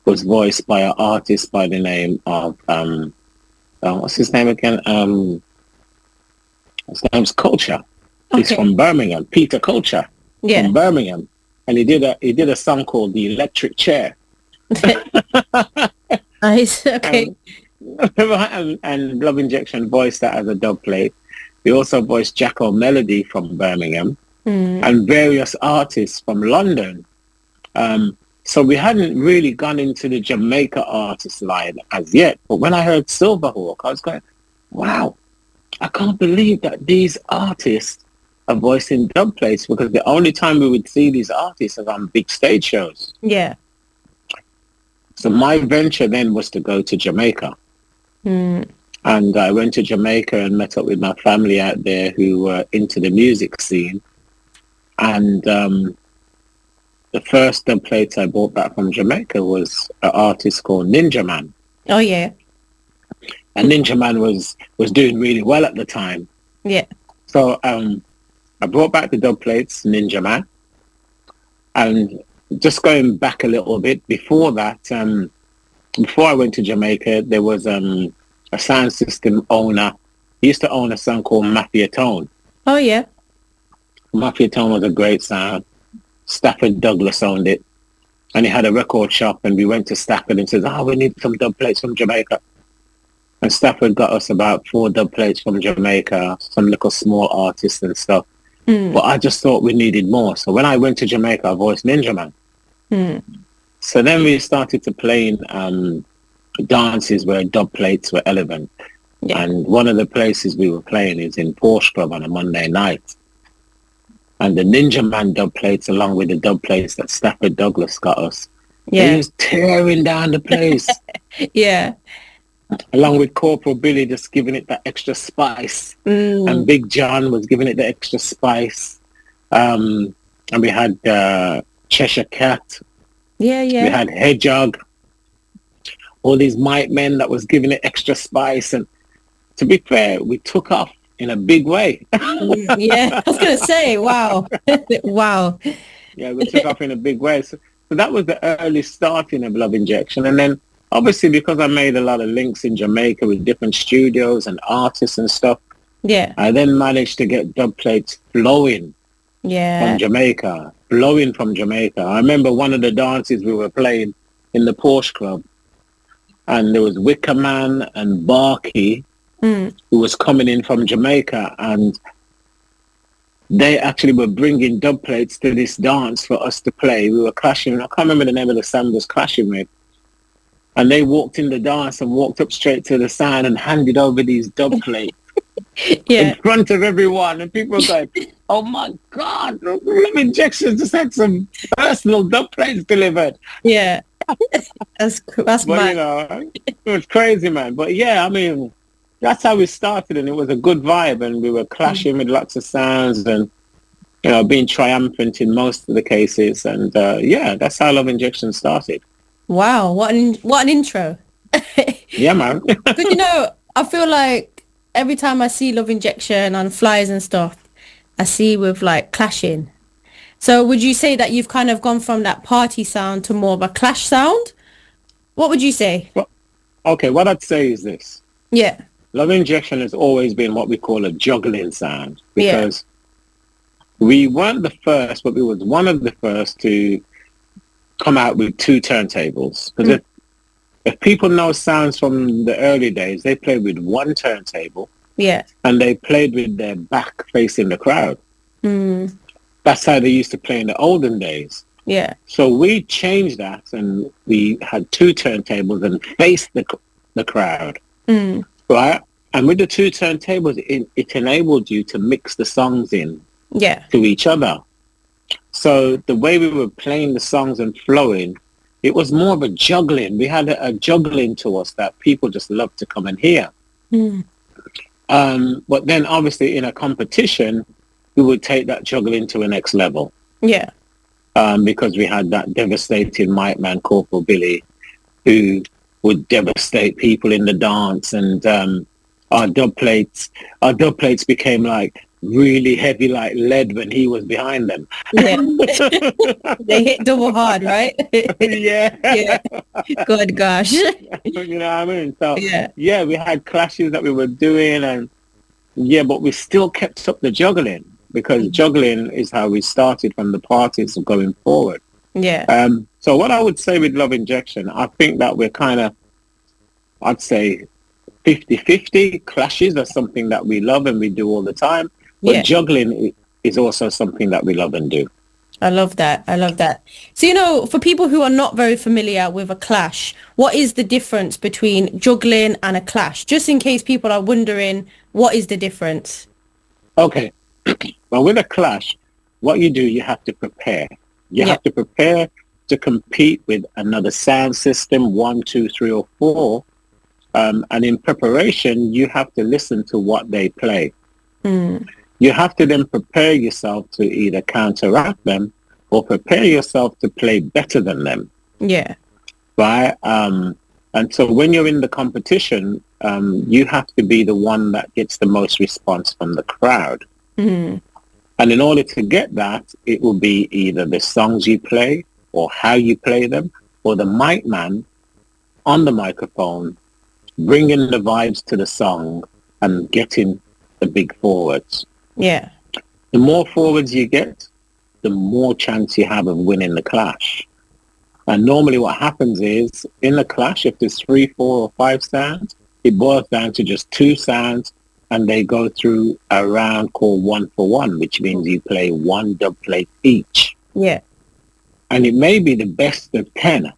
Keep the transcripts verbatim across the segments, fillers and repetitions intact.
was voiced by an artist by the name of, um, uh, what's his name again? Um, his name's Culture. He's Okay. from Birmingham, Peter Culture Yeah. from Birmingham. And he did a he did a song called The Electric Chair. Nice. Okay. Um, and, and Love Injection voiced that as a dub plate. We also voiced Jacko Melody from Birmingham Mm. and various artists from London. Um, so we hadn't really gone into the Jamaica artist line as yet. But when I heard Silverhawk, I was going, wow, I can't believe that these artists are voicing dub plates, because the only time we would see these artists is on big stage shows. Yeah. So my venture then was to go to Jamaica. Mm. And I went to Jamaica and met up with my family out there who were into the music scene. And um, the first dub plates I bought back from Jamaica was an artist called Ninja Man. Oh yeah. And Ninja Man was, was doing really well at the time. Yeah. So um, I brought back the dub plates, Ninja Man. And just going back a little bit, before that, um, before I went to Jamaica, there was um, a sound system owner. He used to own a song called Mafia Tone. Oh yeah. Mafia Tone was a great sound. Stafford Douglas owned it. And he had a record shop, and we went to Stafford and said, oh, we need some dub plates from Jamaica. And Stafford got us about four dub plates from Jamaica, some little small artists and stuff. Mm. But I just thought we needed more. So when I went to Jamaica, I voiced Ninja Man. Mm. So then we started to play in um, dances where dub plates were relevant. Yeah. And one of the places we were playing is in Porsche Club on a Monday night. And the Ninja Man dub plates, along with the dub plates that Stafford Douglas got us, Yeah. he was tearing down the place, Yeah. along with Corporal Billy just giving it that extra spice. Mm. And Big John was giving it the extra spice. Um, and we had uh, Cheshire Cat. Yeah, yeah. We had Hedgehog. All these might men that was giving it extra spice. And to be fair, we took off in a big way. Mm, yeah, I was going to say, wow. Wow. Yeah, we took off in a big way. So, so that was the early starting of Love Injection. And then obviously because I made a lot of links in Jamaica with different studios and artists and stuff, Yeah. I then managed to get dub plates flowing Yeah. from Jamaica, blowing from Jamaica. I remember one of the dances we were playing in the Porsche Club, and there was Wicker Man and Barkey, Mm. who was coming in from Jamaica, and they actually were bringing dub plates to this dance for us to play. We were clashing. I can't remember the name of the sound was clashing with. And they walked in the dance and walked up straight to the sound and handed over these dub plates Yeah. in front of everyone. And people were going, oh my God, Love Injection just had some personal dub plates delivered. Yeah. That's that's But, you mad. know, it was crazy, man. But yeah, I mean, that's how we started, and it was a good vibe, and we were clashing with lots of sounds and, you know, being triumphant in most of the cases. And uh, yeah, that's how Love Injection started. Wow, what an what an intro. Yeah, man. But you know, I feel like every time I see Love Injection on flyers and stuff, I see with like clashing. So would you say that you've kind of gone from that party sound to more of a clash sound? What would you say? Well, okay, what I'd say is this. Yeah. Love Injection has always been what we call a juggling sound, Yeah. because we weren't the first, but we was one of the first to come out with two turntables. Because Mm. if, if people know sounds from the early days, they played with one turntable Yeah. and they played with their back facing the crowd. Mm. That's how they used to play in the olden days. Yeah. So we changed that, and we had two turntables and faced the, the crowd. Mm. Right? And with the two turntables, it, it enabled you to mix the songs in Yeah. to each other. So the way we were playing the songs and flowing, it was more of a juggling. We had a, a juggling to us that people just loved to come and hear. Mm. Um, but then obviously in a competition, we would take that juggling to a next level, Yeah. um, because we had that devastating mic man, Corporal Billy, who would devastate people in the dance. And um, our dub plates, our dub plates became like really heavy like lead when he was behind them. Yeah. They hit double hard, right? Yeah. Yeah. Good gosh. You know what I mean? So Yeah. yeah, we had clashes that we were doing, and yeah, but we still kept up the juggling, because juggling is how we started from the parties going forward. Yeah. Um, so what I would say with Love Injection, I think that we're kind of, I'd say fifty-fifty. Clashes are something that we love and we do all the time. But Yeah. juggling i- is also something that we love and do. I love that. I love that. So, you know, for people who are not very familiar with a clash, what is the difference between juggling and a clash? Just in case people are wondering, what is the difference? Okay. Well, with a clash, what you do, you have to prepare. You Yeah. have to prepare to compete with another sound system, one, two, three, or four. Um, and in preparation, you have to listen to what they play. Mm. You have to then prepare yourself to either counteract them or prepare yourself to play better than them, Yeah. right? Um, and so when you're in the competition, um, you have to be the one that gets the most response from the crowd. Mm. And in order to get that, it will be either the songs you play or how you play them, or the mic man on the microphone bringing the vibes to the song and getting the big forwards. Yeah. The more forwards you get, the more chance you have of winning the clash. And normally what happens is, in the clash, if there's three, four, or five sounds, it boils down to just two sounds, and they go through a round called one for one, which means you play one dub plate each. Yeah. And it may be the best of ten.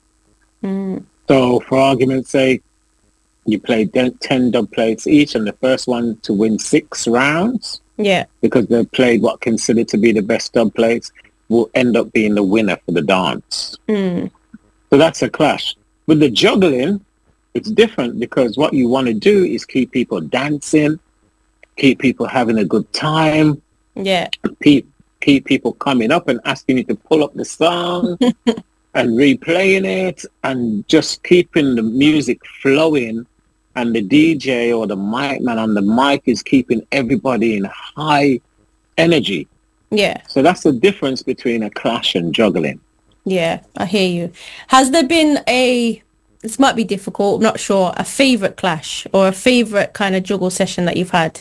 Mm. So for argument's sake, you play ten ten dub plates each, and the first one to win six rounds, Yeah. because they've played what considered to be the best dub plates, will end up being the winner for the dance. Mm. So that's a clash. With the juggling, it's different, because what you want to do is keep people dancing, keep people having a good time, Yeah. keep, keep people coming up and asking you to pull up the song and replaying it, and just keeping the music flowing, and the D J or the mic man on the mic is keeping everybody in high energy. Yeah. So that's the difference between a clash and juggling. Yeah. I hear you. Has there been a, this might be difficult, I'm not sure, a favorite clash or a favorite kind of juggle session that you've had?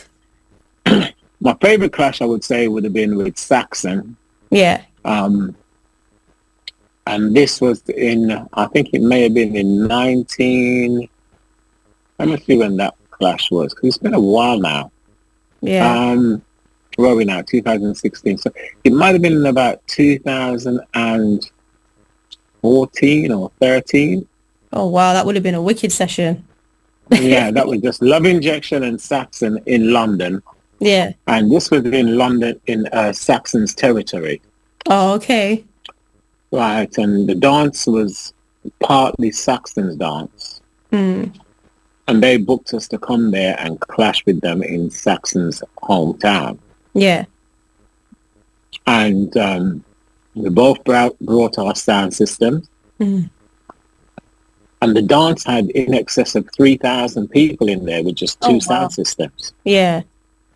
My favorite clash, I would say, would have been with Saxon. Yeah. Um, and this was in, I think it may have been in nineteen, let me see when that clash was, because it's been a while now. Yeah. Um, where are we now? two thousand sixteen. So it might have been in about two thousand fourteen or thirteen. Oh, wow. That would have been a wicked session. Yeah, that was just Love Injection and Saxon in London. Yeah. And this was in London, in uh, Saxon's territory. Oh, okay. Right, and the dance was partly Saxon's dance. Mm. And they booked us to come there and clash with them in Saxon's hometown. Yeah. And um, we both brought, brought our sound systems. Mm. And the dance had in excess of three thousand people in there with just two Oh, wow. sound systems. Yeah.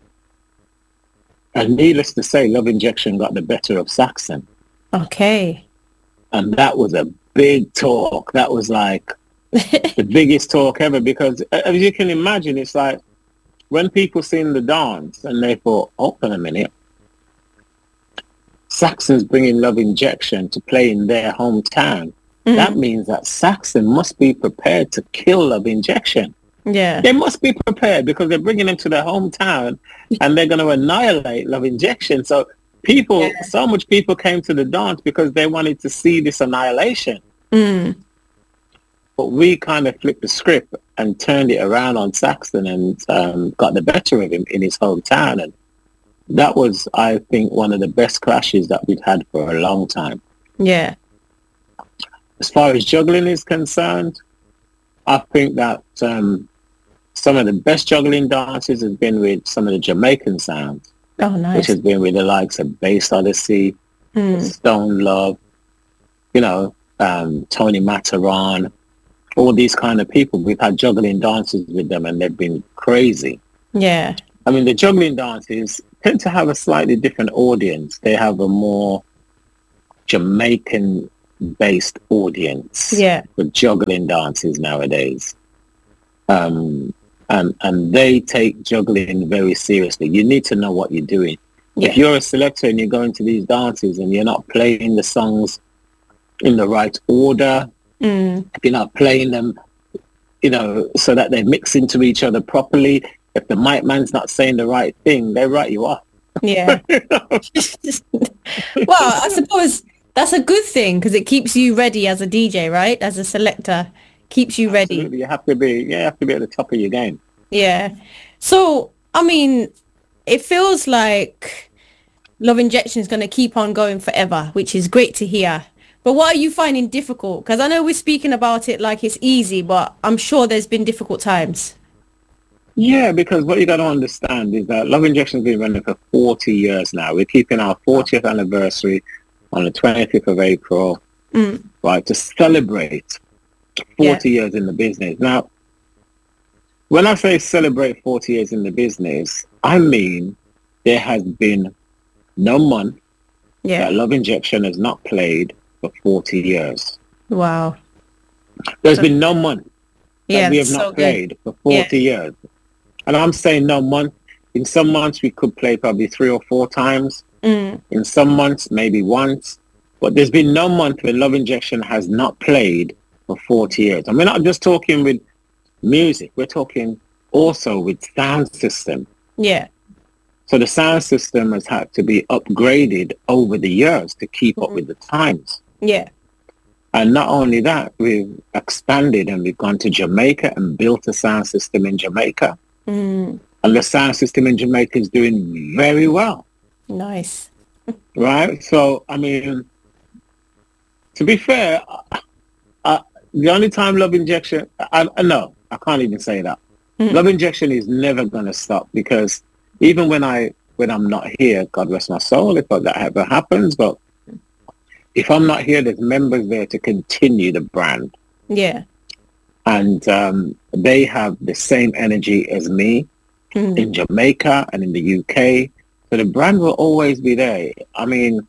And needless to say, Love Injection got the better of Saxon. Okay. And that was a big talk. That was like the biggest talk ever, because as you can imagine, it's like when people seen the dance and they thought, hold on a minute, Saxon's bringing Love Injection to play in their hometown. Mm. That means that Saxon must be prepared to kill Love Injection. Yeah. They must be prepared, because they're bringing them to their hometown and they're going to annihilate Love Injection. So people, yeah. so much people came to the dance because they wanted to see this annihilation. Mm. But we kind of flipped the script and turned it around on Saxon and um, got the better of him in his hometown. And that was, I think, one of the best clashes that we've had for a long time. Yeah. As far as juggling is concerned, I think that um, some of the best juggling dances has been with some of the Jamaican sounds. Oh, nice. Which has been with the likes of Bass Odyssey, mm. Stone Love, you know, um, Tony Mataran, all these kind of people. We've had juggling dances with them and they've been crazy. Yeah. I mean, the juggling dances tend to have a slightly different audience. They have a more Jamaican-based audience Yeah. for juggling dances nowadays. Um, and, and they take juggling very seriously. You need to know what you're doing. Yeah. If you're a selector and you're going to these dances and you're not playing the songs in the right order, Mm. if you're not playing them, you know, so that they mix into each other properly, if the mic man's not saying the right thing, they write you off. Yeah. Well, I suppose that's a good thing because it keeps you ready as a D J, right? As a selector, keeps you ready. Absolutely, you have to be. Yeah, you have to be at the top of your game. Yeah. So, I mean, it feels like Love Injection is going to keep on going forever, which is great to hear. But what are you finding difficult? Because I know we're speaking about it like it's easy, but I'm sure there's been difficult times. Yeah, because what you got to understand is that Love Injection's been running for forty years now. We're keeping our fortieth anniversary on the twentieth of April, Mm. right, to celebrate forty years in the business. Now, when I say celebrate forty years in the business, I mean there has been no month Yeah. that Love Injection has not played for forty years. Wow. There's been no month Yeah, that we have that's not so good. played for forty years. And I'm saying no month. In some months we could play probably three or four times. Mm. In some months maybe once. But there's been no month where Love Injection has not played for forty years. And we're not just talking with music. We're talking also with sound system. Yeah. So the sound system has had to be upgraded over the years to keep up Mhm. with the times. Yeah. And not only that, we've expanded and we've gone to Jamaica and built a sound system in Jamaica. Mm. And the sound system in Jamaica is doing very well, Nice. right? So, I mean, to be fair, uh, uh, the only time Love Injection, I, I no, I can't even say that. Mm. Love Injection is never going to stop because even when I when I'm not here, God rest my soul, if that ever happens, but if I'm not here, there's members there to continue the brand. Yeah. And um, they have the same energy as me Mm. in Jamaica and in the U K. So the brand will always be there. I mean,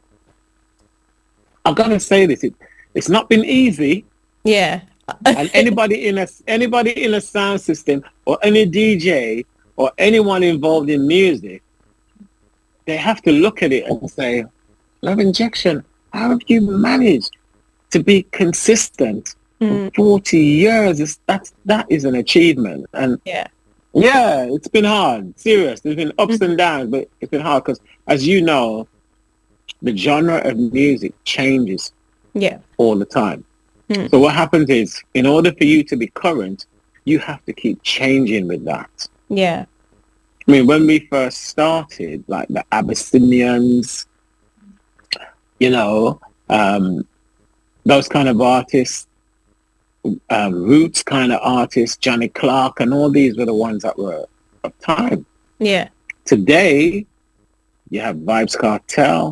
I've got to say this, it, it's not been easy. Yeah. And anybody in a anybody in a sound system or any D J or anyone involved in music, they have to look at it and say, Love Injection, how have you managed to be consistent Mm. for forty years? It's, that's, that is an achievement. And Yeah. yeah, it's been hard. Serious. There's been ups and downs, but it's been hard because, as you know, the genre of music changes Yeah. all the time. Mm. So what happens is, in order for you to be current, you have to keep changing with that. Yeah. I mean, when we first started, like the Abyssinians, you know, um, those kind of artists, um, roots kind of artists, Johnny Clark, and all these were the ones that were of time. Yeah. Today, you have Vibes Cartel.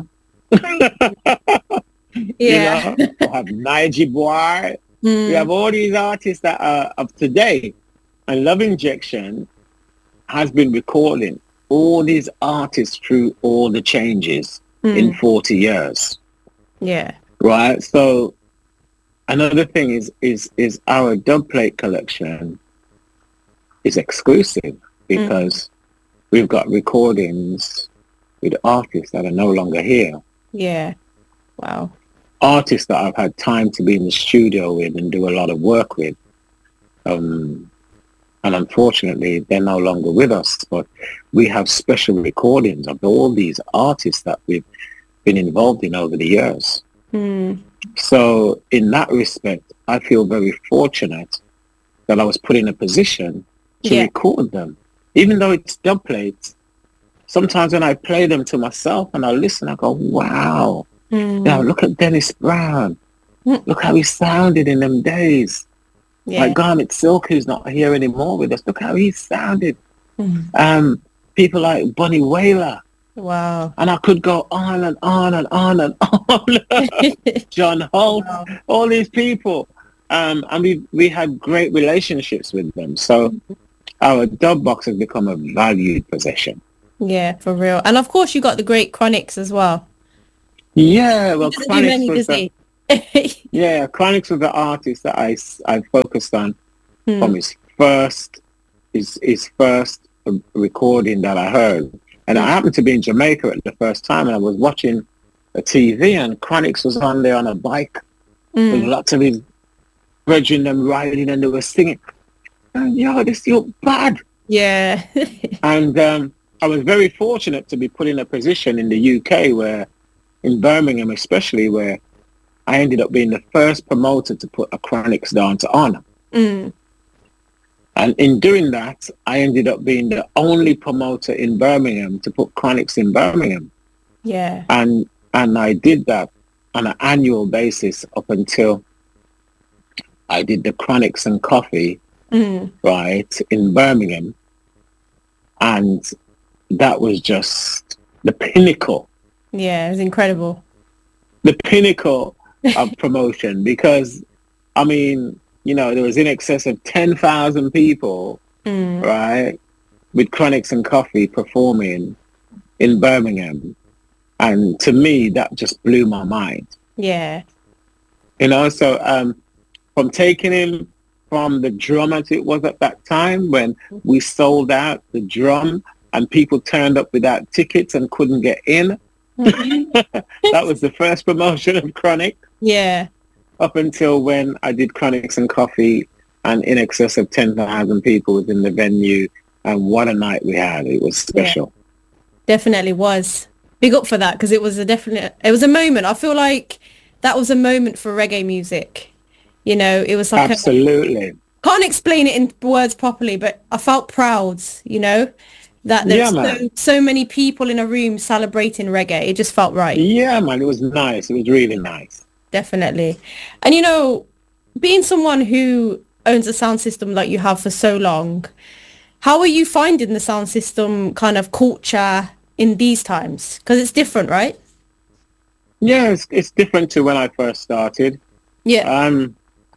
Yeah. You know, you have Nige Boy. Mm. We have all these artists that are of today. And Love Injection has been recording all these artists through all the changes Mm. in forty years. Yeah. Right? So another thing is is is our dubplate collection is exclusive because we've got recordings with artists that are no longer here. Yeah. Wow. Artists that I've had time to be in the studio with and do a lot of work with. Um, and unfortunately, they're no longer with us. But we have special recordings of all these artists that we've been involved in over the years. Mm. So in that respect, I feel very fortunate that I was put in a position to Yeah. record them. Even though it's dub plates, sometimes when I play them to myself and I listen, I go, wow, Mm. now look at Dennis Brown. Mm. Look how he sounded in them days. Yeah. Like Garnet Silk, who's not here anymore with us. Look how he sounded. Mm. Um, people like Bunny Wailer. Wow. And I could go on and on and on and on. John Holt, Wow. all these people. Um, and we we had great relationships with them. So our dub box has become a valued possession. Yeah, for real. And of course, you got the great Chronics as well. Yeah, He well, doesn't do Chronix many, was does the he? yeah, Chronix was the artist that I, s- I focused on from Hmm. his first his his first uh, recording that I heard, and I Mm, happened to be in Jamaica at the first time, and I was watching a T V, and Chronix was on there on a bike with mm. lots of his brethren them riding, and they were singing. And yo, this look bad. Yeah. And um, I was very fortunate to be put in a position in the U K where, in Birmingham especially, where I ended up being the first promoter to put a Chronix down to honor. Mm, And in doing that, I ended up being the only promoter in Birmingham to put Chronix in Birmingham. yeah. And and I did that on an annual basis up until I did the Chronix and Coffee, Mm, right, in Birmingham. And that was just the pinnacle, yeah, it was incredible. the pinnacle of promotion because, I mean, you know, there was in excess of ten thousand people, Mm, right, with Chronix and Coffee performing in Birmingham. And to me, that just blew my mind. yeah. You know, so um, from taking him from the drum as it was at that time when we sold out the drum and people turned up without tickets and couldn't get in. That was the first promotion of Chronix Yeah. up until when I did Chronix and Coffee and in excess of ten thousand people was in the venue. And what a night we had. It was special. Definitely was. Big up for that because it was a definite, it was a moment. I feel like that was a moment for reggae music. You know, it was like a, Absolutely. can't explain it in words properly, but I felt proud, you know, that Yeah, there's so, man. so many people in a room celebrating reggae. It just felt right. Yeah, man. It was nice. It was really nice. Definitely. And, you know, being someone who owns a sound system like you have for so long, how are you finding the sound system kind of culture in these times? Because it's different, right? Yeah, it's, it's different to when I first started. Yeah. Um,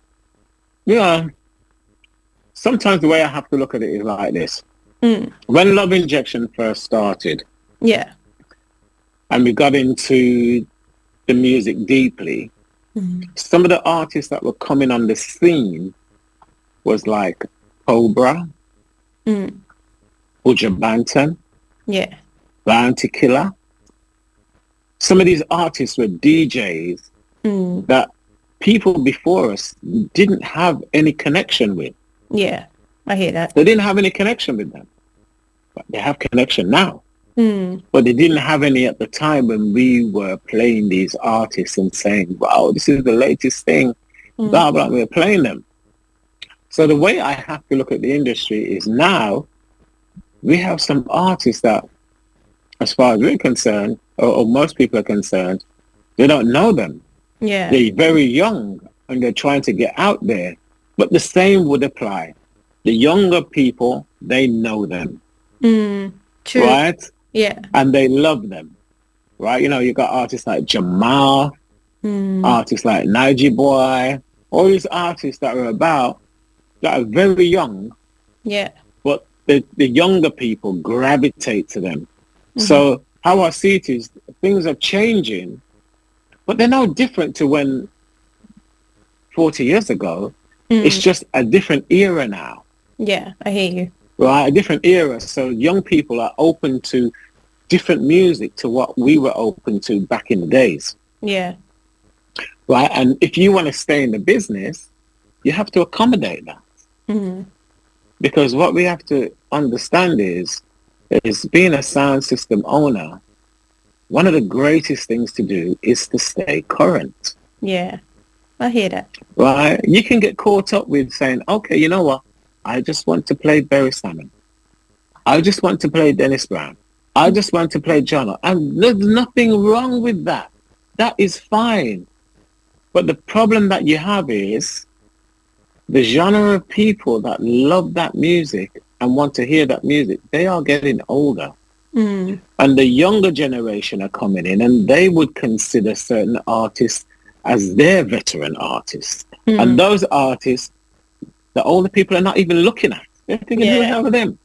yeah, sometimes the way I have to look at it is like this. Mm. When Love Injection first started Yeah. and we got into the music deeply, Mm. some of the artists that were coming on the scene was like Cobra, Mm. Buja Banton, Yeah. Bounty Killer. Some of these artists were D Js Mm. that people before us didn't have any connection with. Yeah. I hear that. They didn't have any connection with them. But they have connection now. Mm. But they didn't have any at the time when we were playing these artists and saying, wow, this is the latest thing. Mm. Blah, blah, we're playing them. So the way I have to look at the industry is now we have some artists that, as far as we're concerned, or, or most people are concerned, they don't know them. Yeah. They're very young and they're trying to get out there. But the same would apply. The younger people, they know them, Mm. True. right? Yeah. And they love them, right? You know, you got artists like Jamal, Mm. artists like Nige Boy, all these artists that are about, that are very young, Yeah. but the, the younger people gravitate to them. Mm-hmm. So how I see it is things are changing, but they're no different to when forty years ago. Mm. It's just a different era now, Yeah. I hear you. right? A different era. So young people are open to different music to what we were open to back in the days, Yeah. right? And if you want to stay in the business, you have to accommodate that. Mm. Because what we have to understand is, is being a sound system owner, one of the greatest things to do is to stay current, Yeah. I hear that. right? You can get caught up with saying, okay, you know what? I just want to play Barry Salmon. I just want to play Dennis Brown. I just want to play John. And there's nothing wrong with that. That is fine. But the problem that you have is the genre of people that love that music and want to hear that music, they are getting older. Mm. And the younger generation are coming in and they would consider certain artists as their veteran artists. Mm. And those artists, the older people are not even looking at. They're thinking, who the Yeah. hell are them?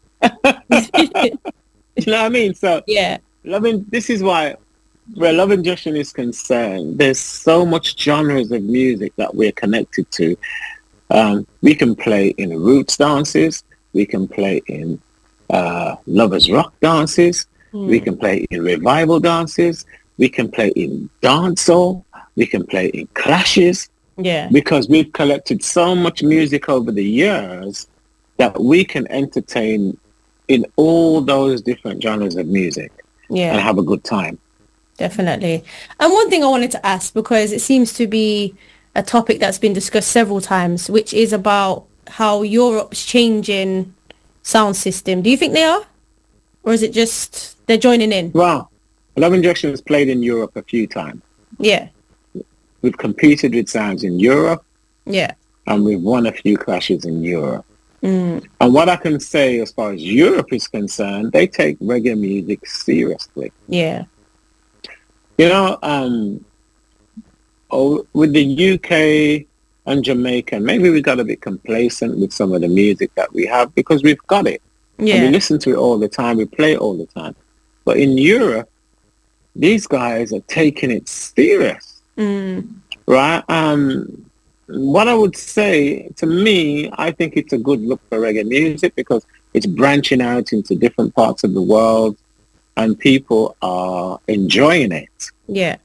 You know what I mean? So Yeah. loving, this is why where Love Injection is concerned, there's so much genres of music that we're connected to. Um, we can play in roots dances. We can play in uh, lovers rock dances. We can play in revival dances. We can play in dancehall. We can play in clashes. Yeah. Because we've collected so much music over the years that we can entertain in all those different genres of music and Yeah. have a good time. Definitely. And one thing I wanted to ask, because it seems to be a topic that's been discussed several times, which is about how Europe's changing sound system. Do you think they are? Or is it just they're joining in? Well, Love Injection has played in Europe a few times. Yeah. We've competed with sounds in Europe Yeah. and we've won a few clashes in Europe. Mm. And what I can say as far as Europe is concerned, they take reggae music seriously. Yeah. You know, um, oh, with the U K and Jamaica, maybe we got a bit complacent with some of the music that we have because we've got it. And we Yeah. listen to it all the time. We play it all the time. But in Europe, these guys are taking it serious, Mm. right? Um, what I would say, to me, I think it's a good look for reggae music because it's branching out into different parts of the world and people are enjoying it. Yeah.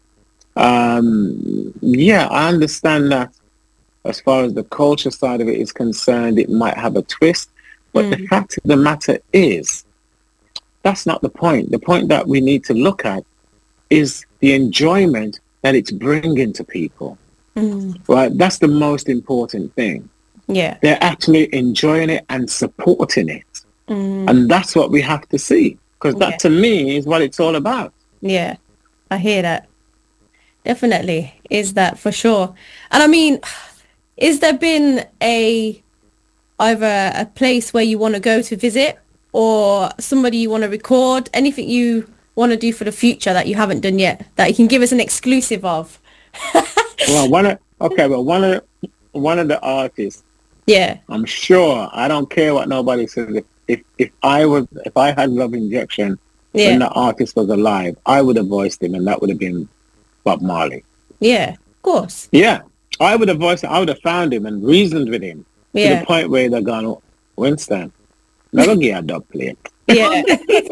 Um, yeah, I understand that as far as the culture side of it is concerned, it might have a twist. But the Mm. fact of the matter is, that's not the point. The point that we need to look at is the enjoyment that it's bringing to people, Mm. right? That's the most important thing. Yeah. They're actually enjoying it and supporting it. Mm. And that's what we have to see, because that Yeah. to me is what it's all about. Yeah. I hear that. Definitely is that for sure. And I mean, is there been a either a place where you want to go to visit or somebody you want to record, anything you want to do for the future that you haven't done yet, that you can give us an exclusive of? Well, one of, okay, well, one of one of the artists, Yeah. I'm sure, I don't care what nobody says. If if, if I was, if I had Love Injection Yeah. when the artist was alive, I would have voiced him, and that would have been Bob Marley. Yeah. Of course. Yeah, I would have voiced him. I would have found him and reasoned with him to Yeah. the point where they're gone, Winston, never get a dub plate. Yeah.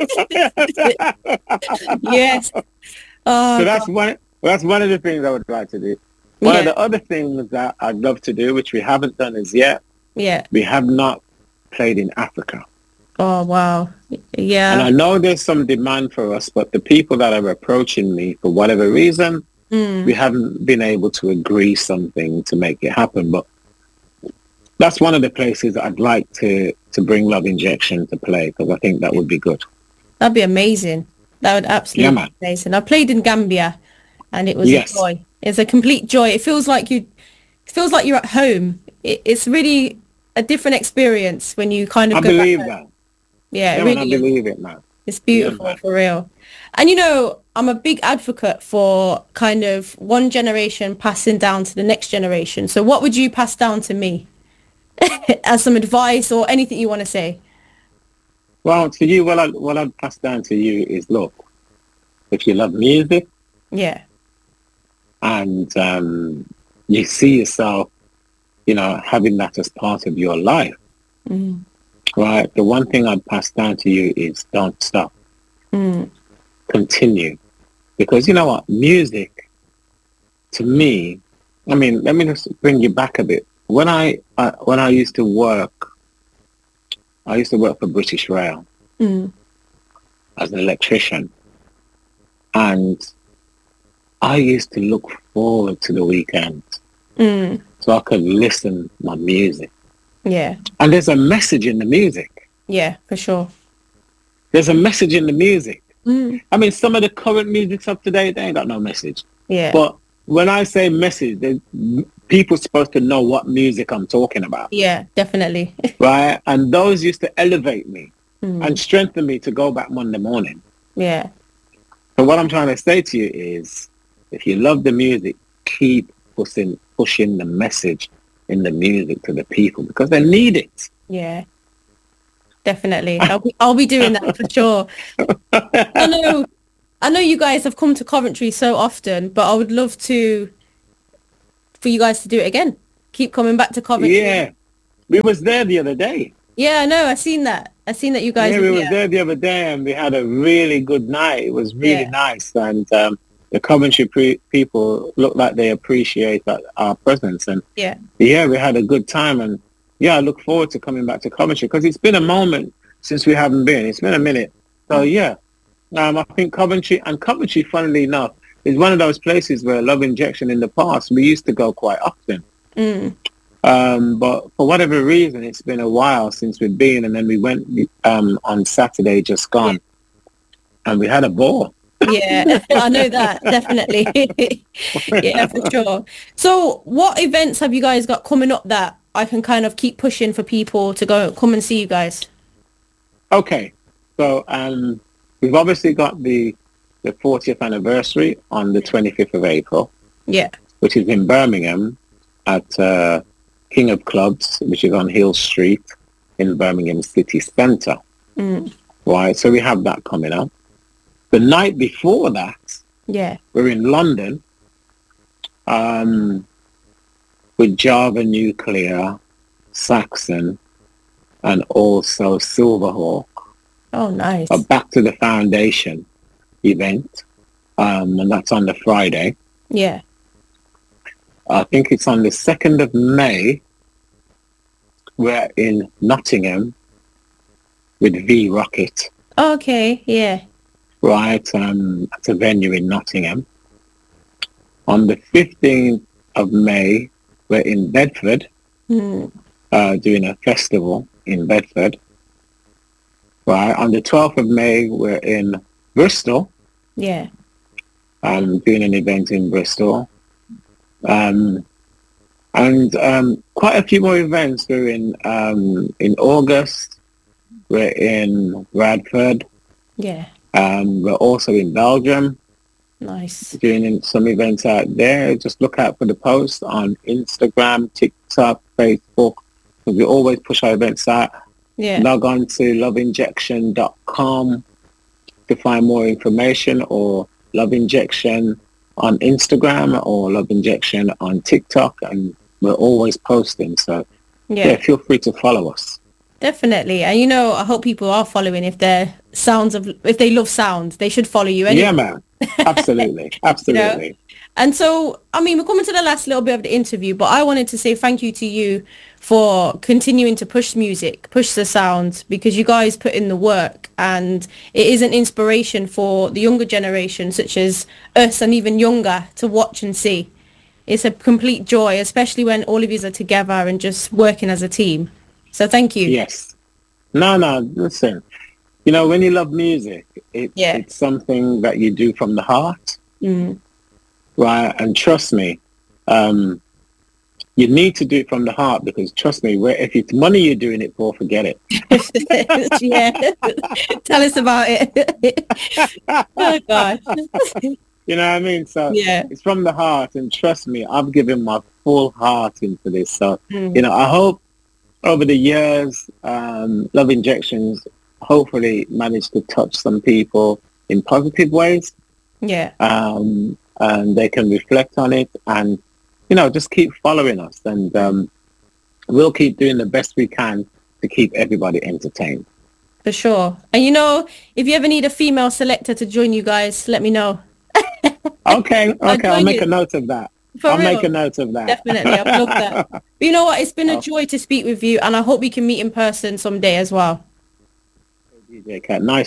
Yes. Oh, So that's one. That's one of the things I would like to do. One Yeah. of the other things that I'd love to do, which we haven't done as yet, yeah. we have not played in Africa. Oh, wow. And Yeah. I know there's some demand for us, but the people that are approaching me, for whatever reason, Mm. we haven't been able to agree something to make it happen. But that's one of the places I'd like to, to bring Love Injection to play, because I think that would be good. That'd be amazing. That would absolutely Yeah, be man. amazing. I played in Gambia and it was Yes. a joy. It's a complete joy. It feels like you it feels like you're at home. It, it's really a different experience when you kind of I go believe back home. that. Yeah, it Yeah, man, I really is. believe it, man. It's beautiful, man. for real. And you know, I'm a big advocate for kind of one generation passing down to the next generation. So what would you pass down to me as some advice or anything you want to say? Well, to you, what, I, what I'd pass down to you is, look, if you love music Yeah. and um, you see yourself, you know, having that as part of your life, Mm. right, the one thing I'd pass down to you is don't stop. Mm. Continue. Because you know what? Music, to me, I mean, let me just bring you back a bit. When I, uh, when I used to work, I used to work for British Rail Mm. as an electrician. And I used to look forward to the weekend Mm. so I could listen to my music. Yeah. And there's a message in the music. Yeah, for sure. There's a message in the music. Mm. I mean, some of the current music's up to date, they ain't got no message. Yeah. But when I say message, there's- people supposed to know what music I'm talking about, Yeah, definitely. right? And those used to elevate me Mm. and strengthen me to go back Monday morning. Yeah. So what I'm trying to say to you is, if you love the music, keep pushing, pushing the message in the music to the people because they need it. Yeah. definitely. I'll be, I'll be doing that for sure. I know, I know you guys have come to Coventry so often, but I would love to, for you guys to do it again. Keep coming back to Coventry. Yeah, we was there the other day. Yeah, I know. I seen that. I seen that you guys Yeah, were we was here. there the other day, and we had a really good night. It was really Yeah. nice, and um, the Coventry pre- people look like they appreciate that, our presence. And Yeah. yeah, we had a good time, and yeah, I look forward to coming back to Coventry because it's been a moment since we haven't been. It's been a minute. So yeah, um, I think Coventry, and Coventry, funnily enough, is one of those places where Love Injection in the past, we used to go quite often. Mm. Um, but for whatever reason, it's been a while since we've been, and then we went um, on Saturday just gone, Yeah. and we had a ball. Yeah, I know that, definitely. Yeah, for sure. So what events have you guys got coming up that I can kind of keep pushing for people to go come and see you guys? Okay, so um, we've obviously got the the fortieth anniversary on the twenty-fifth of April, Yeah. which is in Birmingham at uh, King of Clubs, which is on Hill Street in Birmingham city centre. Mm. Right, so we have that coming up. The night before that, Yeah. we're in London um, with Java Nuclear, Saxon, and also Silverhawk. Oh, nice. A Back to the Foundation event, um, and that's on the Friday. Yeah. I think it's on the second of May. We're in Nottingham with V Rocket, Okay. Yeah. right? Um, it's a venue in Nottingham. On the fifteenth of May, we're in Bedford, Mm. uh, doing a festival in Bedford. Right. On the twelfth of May, we're in Bristol, Yeah. um, doing an event in Bristol. Um, and um, quite a few more events. We're in um, in August. We're in Bradford. Yeah. Um, we're also in Belgium, Nice. doing some events out there. Just look out for the posts on Instagram, TikTok, Facebook. We always push our events out. Yeah. Log on to love injection dot com to find more information, or Love Injection on Instagram, or Love Injection on TikTok, and we're always posting. So yeah, Yeah. feel free to follow us. Definitely. And you know, I hope people are following if they're sounds of if they love sound, they should follow you anyway. Yeah, man. Absolutely. Absolutely. And so, I mean, we're coming to the last little bit of the interview, but I wanted to say thank you to you for continuing to push music, push the sound, because you guys put in the work, and it is an inspiration for the younger generation, such as us and even younger, to watch and see. It's a complete joy, especially when all of you are together and just working as a team. So thank you. Yes. No, no, listen. You know, when you love music, it, Yeah. it's something that you do from the heart, Mm. right? And trust me, um, you need to do it from the heart, because trust me, where, if it's money you're doing it for, forget it. Yeah. Tell us about it. Oh, gosh. You know what I mean? So Yeah. it's from the heart, and trust me, I've given my full heart into this. So, Mm. you know, I hope over the years, um, Love Injections hopefully managed to touch some people in positive ways, Yeah. um, and they can reflect on it, and, you know, just keep following us, and um, we'll keep doing the best we can to keep everybody entertained. For sure. And you know, if you ever need a female selector to join you guys, let me know. Okay, I'll okay, I'll join make you. a note of that. For I'll real. make a note of that. Definitely. I'd love that. But you know what? It's been a Oh. joy to speak with you, and I hope we can meet in person someday as well. D J Cat, nice